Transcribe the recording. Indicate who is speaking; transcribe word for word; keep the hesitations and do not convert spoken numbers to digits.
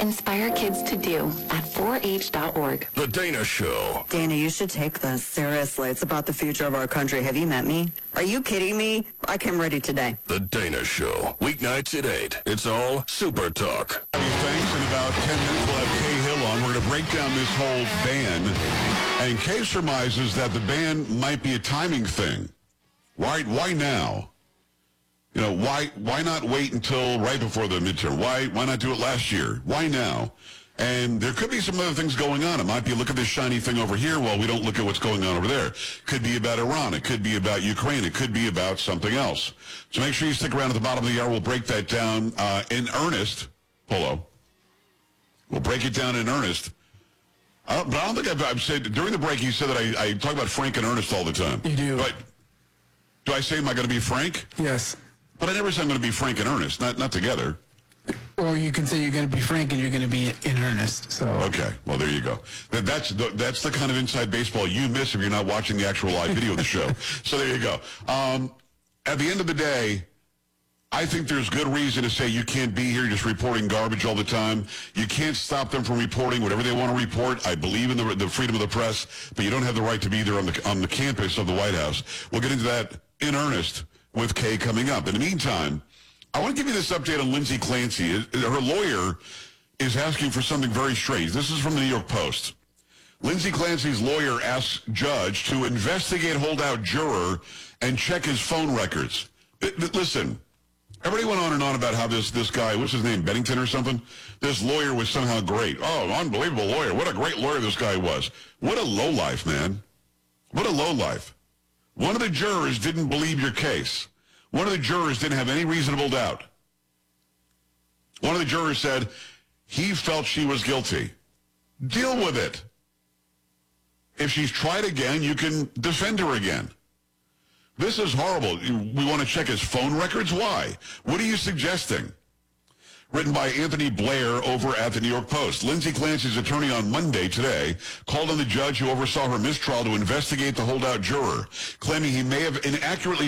Speaker 1: Inspire kids to do at four H dot org.
Speaker 2: The Dana Show.
Speaker 3: Dana, you should take this seriously. It's about the future of our country. Have you met me? Are you kidding me? I came ready today.
Speaker 2: The Dana Show. Weeknights at eight. It's all Super Talk.
Speaker 4: Thanks. In about ten minutes, we'll have Kay Hill on. We're going to break down this whole ban. And Kay surmises that the ban might be a timing thing. Why, why now? You know, why why not wait until right before the midterm? Why why not do it last year? Why now? And there could be some other things going on. It might be, look at this shiny thing over here while we don't look at what's going on over there. Could be about Iran. It could be about Ukraine. It could be about something else. So make sure you stick around at the bottom of the hour. We'll break that down uh, in earnest. Polo. We'll break it down in earnest. Uh, but I don't think I've, I've said, during the break, you said that I, I talk about Frank and Ernest all the time.
Speaker 5: You do.
Speaker 4: But do I say, am I going to be Frank?
Speaker 5: Yes.
Speaker 4: But I never said I'm going to be Frank and Ernest, not not together.
Speaker 5: Or you can say you're going to be Frank and you're going to be in earnest. So
Speaker 4: Okay, well, there you go. That, that's the, that's the kind of inside baseball you miss if you're not watching the actual live video of the show. So there you go. Um, at the end of the day, I think there's good reason to say you can't be here just reporting garbage all the time. You can't stop them from reporting whatever they want to report. I believe in the, the freedom of the press, but you don't have the right to be there on the on the campus of the White House. We'll get into that in earnest with Kay coming up. In the meantime, I want to give you this update on Lindsay Clancy. Her lawyer is asking for something very strange. This is from the New York Post. Lindsay Clancy's lawyer asks judge to investigate holdout juror and check his phone records. Listen, everybody went on and on about how this, this guy, what's his name, Bennington or something? This lawyer was somehow great. Oh, unbelievable lawyer. What a great lawyer this guy was. What a lowlife, man. What a lowlife. One of the jurors didn't believe your case. One of the jurors didn't have any reasonable doubt. One of the jurors said he felt she was guilty. Deal with it. If she's tried again, you can defend her again. This is horrible. We want to check his phone records? Why? What are you suggesting? Written by Anthony Blair over at the New York Post. Lindsay Clancy's attorney on Monday today called on the judge who oversaw her mistrial to investigate the holdout juror, claiming he may have inaccurately